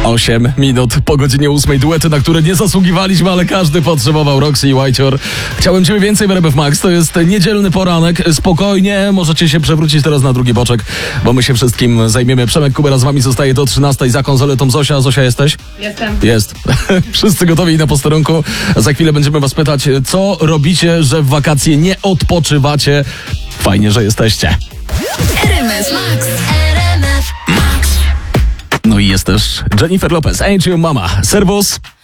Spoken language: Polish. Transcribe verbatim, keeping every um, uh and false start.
osiem minut po godzinie ósmej. Duety, na które nie zasługiwaliśmy, ale każdy potrzebował. Roxy i Whitehor. Chciałem Ciebie więcej w R M F Max. To jest niedzielny poranek. Spokojnie, możecie się przewrócić teraz na drugi boczek, bo my się wszystkim zajmiemy. Przemek Kubera z Wami zostaje do trzynastej za konsoletą. Zosia, Zosia jesteś? Jestem. Jest. Wszyscy gotowi na posterunku. Za chwilę będziemy Was pytać, co robicie, że w wakacje nie odpoczywacie. Fajnie, że jesteście. R M F Max. R M F Max. No i jest też Jennifer Lopez, Ain't You Mama. Servus.